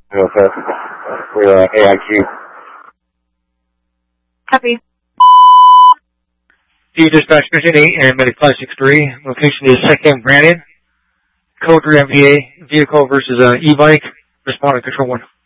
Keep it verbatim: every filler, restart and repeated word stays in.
Okay. We're uh, A I Q. Copy. D Dispatch Mission eight and Medic five six three. Location is Second Brandon. Code three M P A. Vehicle versus uh, e-bike. Responding Control one.